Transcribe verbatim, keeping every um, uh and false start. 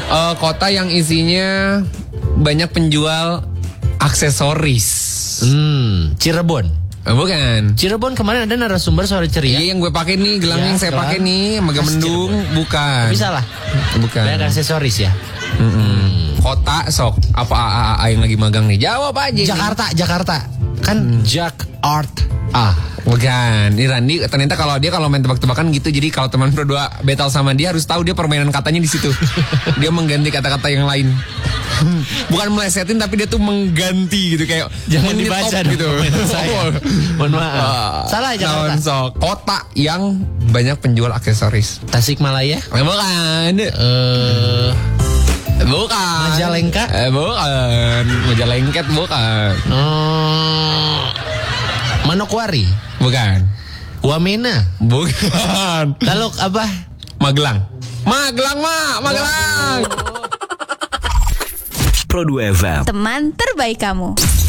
uh, kota yang isinya banyak penjual aksesoris. Hmm, Cirebon. Oh, bukan. Cirebon kemarin ada narasumber suara ceria. Iya, yang gue pakai nih, gelang Ya, yang saya gelang. pakai nih, Megamendung, bukan. Bisa lah. Bukan. Ada aksesoris ya. Mm-mm. Kota sok apa A A A yang lagi magang nih? Jawab aja. Jakarta, Jakarta. Kan Jak Art. Ah, Bukan, ini Randi ternyata kalau dia kalau main tebak-tebakan gitu. Jadi kalau teman berdua battle sama dia harus tahu dia permainan katanya di situ. Dia mengganti kata-kata yang lain. Bukan melesetin tapi dia tuh mengganti gitu kayak jangan menyetop dibaca dong gitu. permainan saya. Mohon maaf. Uh, Salah Jakarta. naon sok. Kota yang banyak penjual aksesoris. Tasikmalaya. Eh, bukan. Eh, Bukan. Majalengka? Eh, bukan. Majalengket bukan. hmm, Manokwari. Bukan. Wamena. Bukan. Lalu apa? Magelang. Magelang, Mak. Magelang. Pro dua F M. Teman terbaik kamu.